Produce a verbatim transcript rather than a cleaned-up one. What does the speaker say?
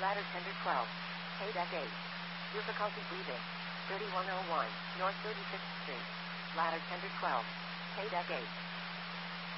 Ladder tender twelve. Pay deck eight. Difficulty breathing. thirty-one oh one, North thirty-sixth Street. Ladder tender twelve. Pay deck eight.